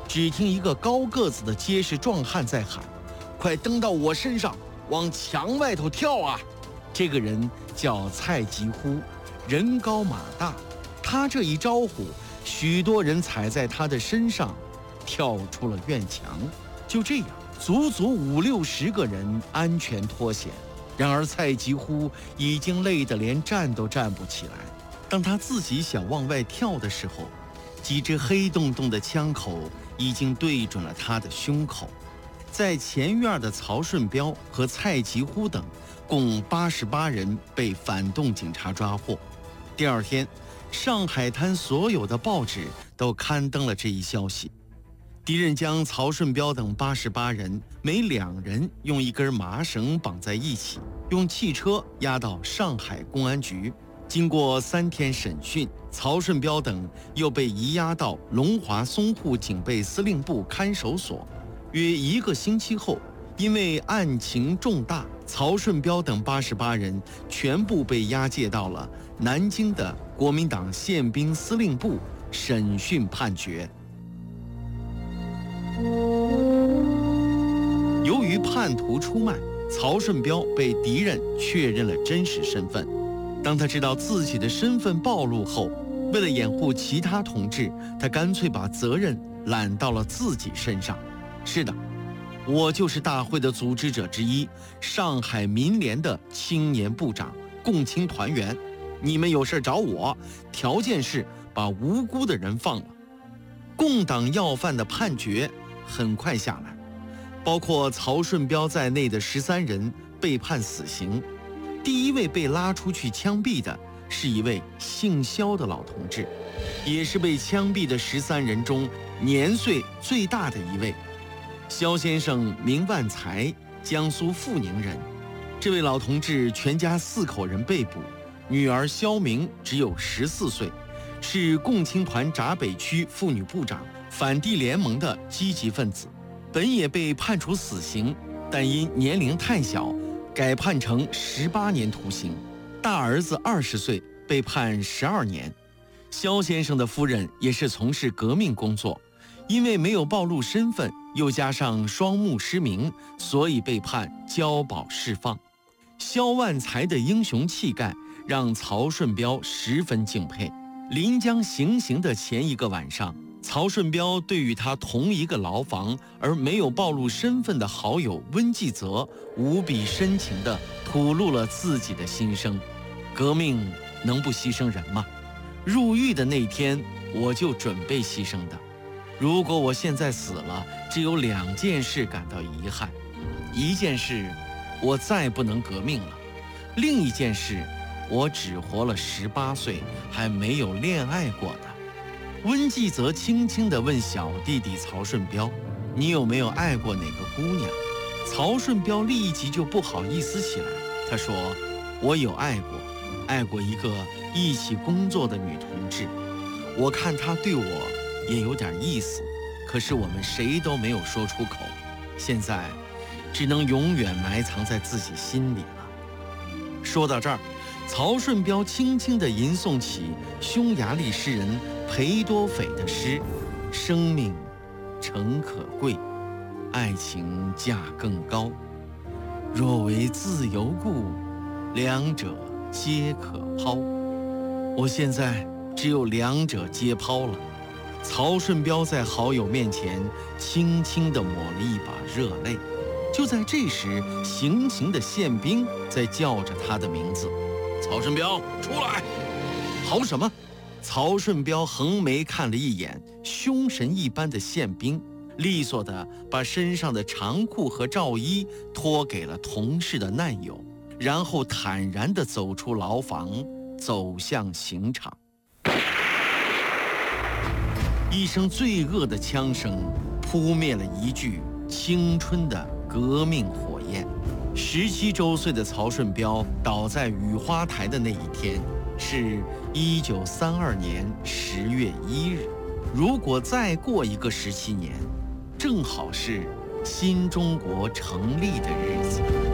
只听一个高个子的结实壮汉在喊：“快登到我身上，往墙外头跳啊！”这个人叫蔡吉呼，人高马大。他这一招呼，许多人踩在他的身上，跳出了院墙。就这样，足足50-60个人安全脱险。然而蔡吉呼已经累得连站都站不起来。当他自己想往外跳的时候，几支黑洞洞的枪口已经对准了他的胸口。在前院的曹顺彪和蔡吉呼等共88人被反动警察抓获。第二天，上海滩所有的报纸都刊登了这一消息。敌人将曹顺彪等88人每2人用一根麻绳绑在一起，用汽车押到上海公安局。经过3天审讯，曹顺彪等又被移押到龙华淞沪警备司令部看守所。约1个星期后，因为案情重大，曹顺彪等88人全部被押解到了南京的国民党宪兵司令部审讯判决。由于叛徒出卖，曹顺彪被敌人确认了真实身份。当他知道自己的身份暴露后，为了掩护其他同志，他干脆把责任揽到了自己身上。是的，我就是大会的组织者之一，上海民联的青年部长，共青团员。你们有事找我，条件是把无辜的人放了。共党要犯的判决很快下来，包括曹顺彪在内的13人被判死刑。第一位被拉出去枪毙的是一位姓肖的老同志，也是被枪毙的13人中年岁最大的一位。肖先生名万才，江苏阜宁人。这位老同志全家4口人被捕，女儿肖明只有14岁，是共青团闸北区妇女部长，反帝联盟的积极分子，本也被判处死刑，但因年龄太小，改判成18年徒刑。大儿子20岁，被判12年。肖先生的夫人也是从事革命工作，因为没有暴露身份，又加上双目失明，所以被判交保释放。肖万才的英雄气概让曹顺彪十分敬佩。临将行刑的前一个晚上，曹顺彪对于他同一个牢房而没有暴露身份的好友温继泽无比深情地吐露了自己的心声。革命能不牺牲人吗？入狱的那天我就准备牺牲的。如果我现在死了，只有2件事感到遗憾。一件事，我再不能革命了；另一件事，我只活了18岁，还没有恋爱过呢。温继泽轻轻地问小弟弟曹顺彪：“你有没有爱过哪个姑娘？”曹顺彪立即就不好意思起来，他说：“我有爱过一个一起工作的女同志，我看她对我也有点意思，可是我们谁都没有说出口，现在只能永远埋藏在自己心里了。”说到这儿，曹顺彪轻轻地吟诵起匈牙利诗人裴多斐的诗：“生命诚可贵，爱情价更高。若为自由故，两者皆可抛。”我现在只有2者皆抛了。曹顺彪在好友面前轻轻地抹了一把热泪。就在这时，行刑的宪兵在叫着他的名字：“曹顺彪，出来！”好什么？曹顺彪横眉看了一眼凶神一般的宪兵，利索地把身上的长裤和罩衣脱给了同事的难友，然后坦然地走出牢房，走向刑场。一声罪恶的枪声扑灭了一具青春的革命火焰。17周岁的曹顺彪倒在雨花台的那一天是1932年10月1日。如果再过一个17年，正好是新中国成立的日子。